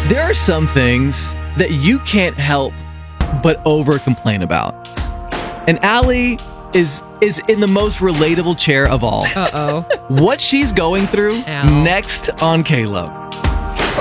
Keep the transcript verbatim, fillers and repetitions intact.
There are some things that you can't help but over complain about. And Allie is is in the most relatable chair of all. Uh-oh. What she's going through Ow. next on K-Lo.